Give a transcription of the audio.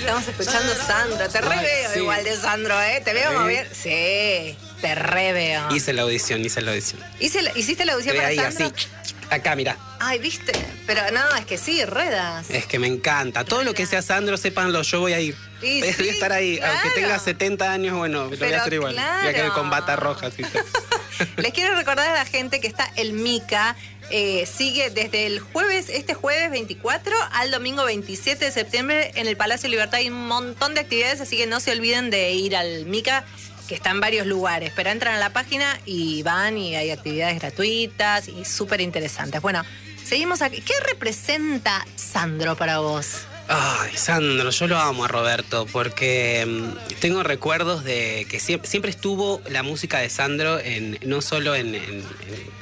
Estamos escuchando Sandro. Te re veo sí. igual de Sandro, ¿eh? Te veo mover. Sí, te re veo. Hice la audición. ¿Hiciste la audición Estoy para ahí Sandro? así. Acá, mira. Ay, ¿viste? Pero no, es que sí, ruedas. Es que me encanta. Todo lo que sea Sandro, sépanlo, yo voy a ir. Y Voy sí, a estar ahí. claro. Aunque tenga 70 años, bueno, lo voy a hacer igual. Claro. Voy a quedar con bata roja. ¿Sí? Les quiero recordar a la gente que está el Mica. Sigue desde este jueves 24 al domingo 27 de septiembre en el Palacio Libertad. Hay un montón de actividades, así que no se olviden de ir al Mica, que está en varios lugares. Pero entran a la página y van y hay actividades gratuitas y súper interesantes. Bueno, seguimos aquí. ¿Qué representa Sandro para vos? Ay, Sandro, yo lo amo a Roberto porque tengo recuerdos de que siempre estuvo la música de Sandro no solo en